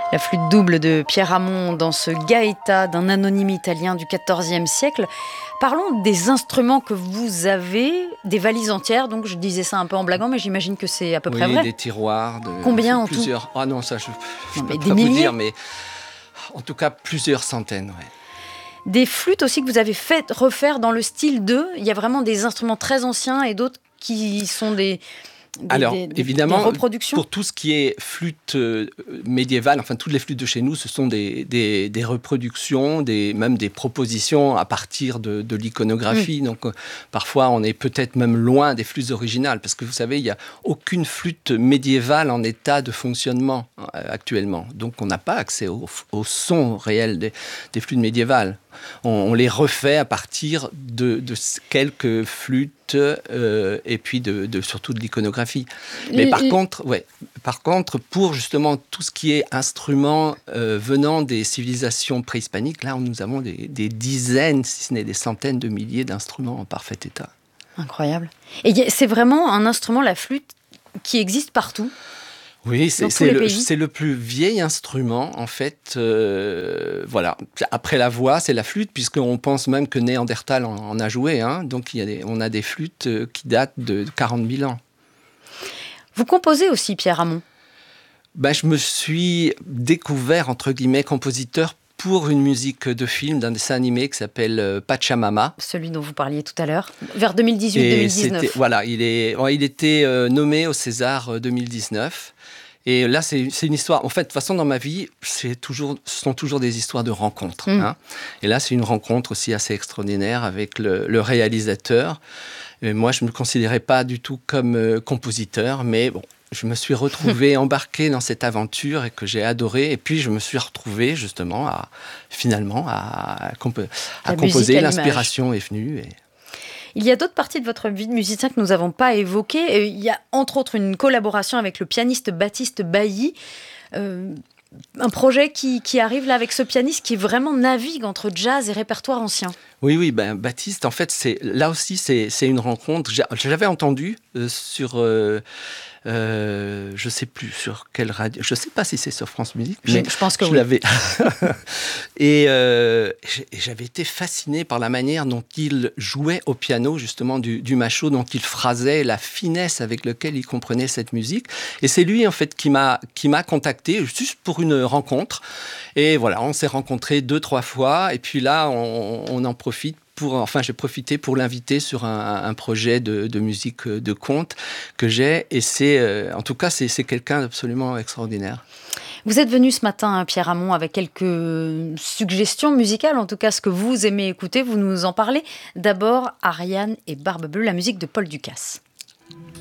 La flûte double de Pierre Ramon dans ce Gaeta d'un anonyme italien du XIVe siècle. Parlons des instruments que vous avez, des valises entières, donc je disais ça un peu en blaguant, mais j'imagine que c'est à peu près vrai. Oui, des tiroirs. Combien en plusieurs... tout? Ah non, ça je Non, peux des pas milliers vous dire, mais en tout cas plusieurs centaines. Ouais. Des flûtes aussi que vous avez fait refaire dans le style d'eux. Il y a vraiment des instruments très anciens et d'autres qui sont des évidemment, reproductions. Pour tout ce qui est flûte médiévale, enfin toutes les flûtes de chez nous, ce sont des reproductions, même des propositions à partir de l'iconographie. Donc parfois on est peut-être même loin des flûtes originales, parce que vous savez, il n'y a aucune flûte médiévale en état de fonctionnement actuellement. Donc on n'a pas accès au son réel des flûtes médiévales. On les refait à partir de quelques flûtes et puis surtout de l'iconographie. Mais par contre, pour justement tout ce qui est instruments venant des civilisations préhispaniques, là nous avons des dizaines, si ce n'est des centaines de milliers d'instruments en parfait état. Incroyable. Et c'est vraiment un instrument, la flûte, qui existe partout. Oui, c'est le plus vieil instrument, en fait. Voilà. Après la voix, c'est la flûte, puisqu'on pense même que Néandertal en a joué. Hein. Donc, on a des flûtes qui datent de 40 000 ans. Vous composez aussi, Pierre Ramon? Je me suis découvert, entre guillemets, compositeur pour une musique de film, d'un dessin animé qui s'appelle Pachamama. Celui dont vous parliez tout à l'heure, vers 2018-2019. Voilà, il était nommé au César 2019. Et là, c'est une histoire. En fait, de toute façon, dans ma vie, ce sont toujours des histoires de rencontres. Hein. Et là, c'est une rencontre aussi assez extraordinaire avec le réalisateur. Et moi, je ne me considérais pas du tout comme compositeur, mais bon, je me suis retrouvé embarqué dans cette aventure et que j'ai adoré. Et puis, je me suis retrouvé justement à composer. L'inspiration est venue. Il y a d'autres parties de votre vie de musicien que nous n'avons pas évoquées. Il y a entre autres une collaboration avec le pianiste Baptiste Bailly. Un projet qui arrive là avec ce pianiste qui vraiment navigue entre jazz et répertoire ancien. Oui, Baptiste, en fait, là aussi, c'est une rencontre. J'avais entendu sur... je ne sais plus sur quelle radio. Je ne sais pas si c'est sur France Musique. Mais je pense que oui. L'avais. Et j'avais été fasciné par la manière dont il jouait au piano, justement, du macho, dont il phrasait, la finesse avec laquelle il comprenait cette musique. Et c'est lui, en fait, qui m'a contacté, juste pour une rencontre. Et voilà, on s'est rencontrés 2-3 fois. Et puis là, on en profite. J'ai profité pour l'inviter sur un projet de musique de conte que j'ai. Et en tout cas, c'est quelqu'un d'absolument extraordinaire. Vous êtes venu ce matin, Pierre Ramon, avec quelques suggestions musicales, en tout cas ce que vous aimez écouter, vous nous en parlez. D'abord, Ariane et Barbe Bleue, la musique de Paul Dukas.